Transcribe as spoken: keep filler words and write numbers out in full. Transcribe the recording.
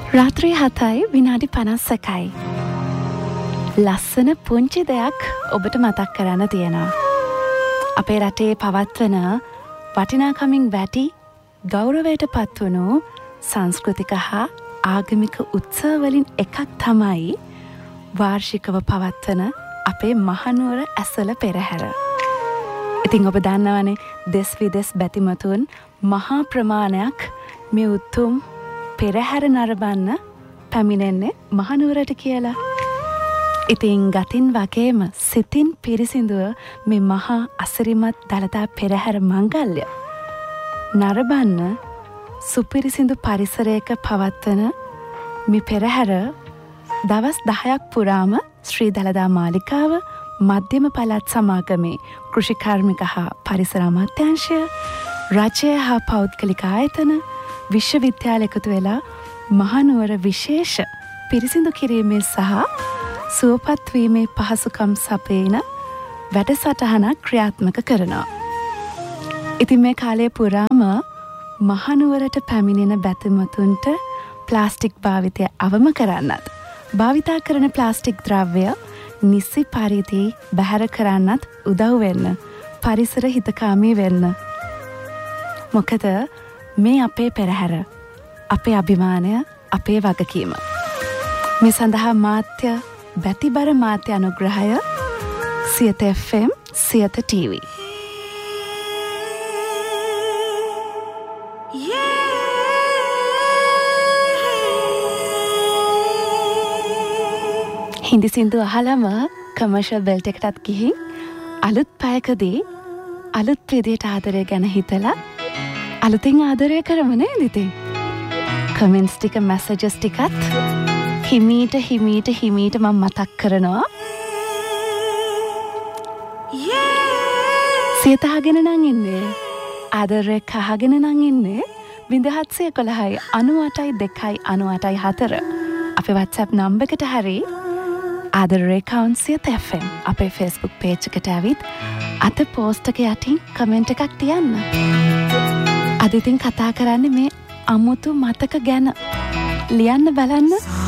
රාත්‍රී හතයි විනාඩි පනස් එකයි. ලස්සන පුංචි දෙයක් ඔබට මතක් කරන්න තියෙනවා. අපේ රටේ පවත්වන වටිනාකමින් වැටි ගෞරවයට පත්වනු සංස්කෘතික හා ආගමික උත්සවවලින් එකක් තමයි වාර්ෂිකව පවත්වන අපේ මහනුවර ඇසළ පෙරහැර. ඉතින් ඔබ දන්නවනේ දෙස් විදෙස් බැතිමතුන් මහා ප්‍රමාණයක් මේ උතුම් පෙරහැර නරඹන්න පැමිණෙන්නේ මහනුවරට කියලා. ඉතින් ගතින් වගේම සිතින් පිරිසිදුව මේ මහා අසිරිමත් දළදා පෙරහැර මංගල්‍ය නරඹන්න සුපිරිසිදු පරිසරයක පවත්වන මේ පෙරහැර දවස් දහයක් පුරාම ශ්‍රී දළදා මාලිකාව, මධ්‍යම පළාත් සමාගමේ කෘෂිකාර්මික හා පරිසර අමාත්‍යාංශය, රජය හා පෞද්ගලික ආයතන, විශ්වවිද්‍යාල එකතු වෙලා මහනුවර විශේෂ පිරිසිදු කිරීමේ සහ සුවපත් වීමේ පහසුකම් සපයන වැඩසටහනක් ක්‍රියාත්මක කරනවා. ඉතින් මේ කාලය පුරාම මහනුවරට පැමිණෙන බැතිමතුන්ට ප්ලාස්ටික් භාවිතය අවම කරන්නත්, භාවිතා කරන ප්ලාස්ටික් ද්‍රව්‍ය නිසි පරිදි බැහැර කරන්නත් උදව් වෙන්න, පරිසර හිතකාමී වෙන්න. මොකද මේ අපේ පෙරහැර, අපේ අභිමානය, අපේ වගකීම. මේ සඳහා මාත්‍ය බැතිබර මාත්‍ය අනුග්‍රහය Siyatha F M, Siyatha TV. Hindi සින්දු අහලම කමර්ෂල් බෙල්ට් එකටත් ගිහින් අලුත් පැයකදී අලුත් විදියට ආදරය ගැන හිතලා අලුතින් ආදරය කරමු නේද ඉතින්? කමෙන්ට්ස් ටික, මැසේජස් ටිකත් හිමීට හිමීට හිමීට මම මතක් කරනවා. සියත අහගෙන නම් ඉන්නේ, ආදරය කහගෙන නම් ඉන්නේ වින්දහත්සිය එකොළහයි අනූඅටයි දෙකයි අනූඅටයි හතර අපේ WhatsApp නම්බර් එකට හරි ආදරේ කවුන්ට් සියත එෆ් එම් අපේ Facebook page එකට ඇවිත් අත පෝස්ට් එක යටින් කමෙන්ට් එකක් තියන්න. අද ඉතින් කතා කරන්නේ මේ අමුතු මතක ගැන. ලියන්න බලන්න.